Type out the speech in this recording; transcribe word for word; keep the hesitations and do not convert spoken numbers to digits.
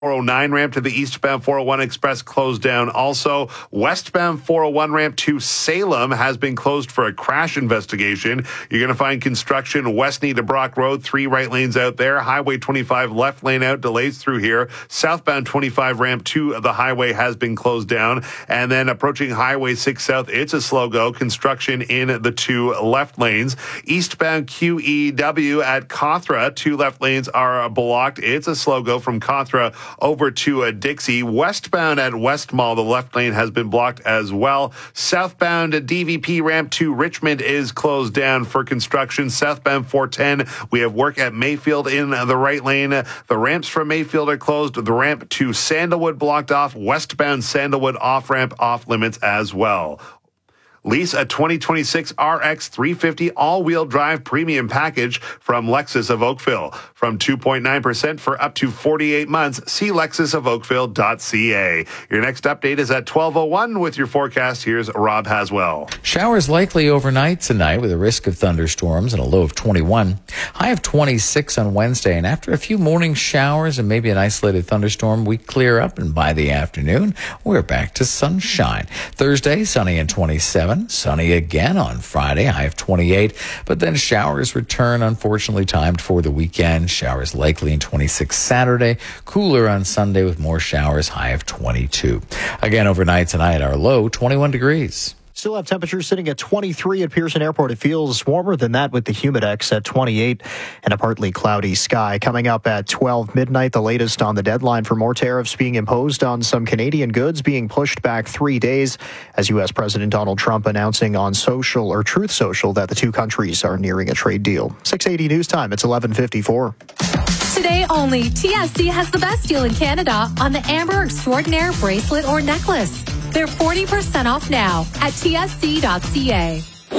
four oh nine ramp to the eastbound four oh one express closed down. Also, westbound four oh one ramp to Salem has been closed for a crash investigation. You're going to find construction west Nita Brock Road, three right lanes out there. Highway twenty-five left lane out, delays through here. Southbound twenty-five ramp to the highway has been closed down. And then approaching Highway six South, it's a slow go. Construction in the two left lanes. Eastbound Q E W at Cawthra, two left lanes are blocked. It's a slow go from Cawthra over to uh, Dixie. Westbound at West Mall, the left lane has been blocked as well. Southbound D V P ramp to Richmond is closed down for construction. Southbound four ten, we have work at Mayfield in the right lane. The ramps from Mayfield are closed. The ramp to Sandalwood blocked off. Westbound Sandalwood off-ramp off limits as well. Lease a twenty twenty-six R X three fifty all-wheel drive premium package from Lexus of Oakville. From two point nine percent for up to forty-eight months, see lexus of oakville dot c a. Your next update is at twelve oh one with your forecast. Here's Rob Haswell. Showers likely overnight tonight with a risk of thunderstorms and a low of twenty-one. High of twenty-six on Wednesday. And after a few morning showers and maybe an isolated thunderstorm, we clear up. And by the afternoon, we're back to sunshine. Thursday, sunny and twenty-seven. Sunny again on Friday, high of twenty-eight. But then showers return, unfortunately timed for the weekend. Showers likely in twenty-six Saturday. Cooler on Sunday with more showers, high of twenty-two. Again, overnight tonight, our low, twenty-one degrees. Still have temperatures sitting at twenty-three at Pearson Airport. It feels warmer than that with the Humidex at twenty-eight and a partly cloudy sky. Coming up at twelve midnight, the latest on the deadline for more tariffs being imposed on some Canadian goods being pushed back three days as U S President Donald Trump announcing on Social or Truth Social that the two countries are nearing a trade deal. six eighty News Time. It's eleven fifty-four. Today only, T S C has the best deal in Canada on the Amber Extraordinaire bracelet or necklace. They're forty percent off now at T S C dot C A.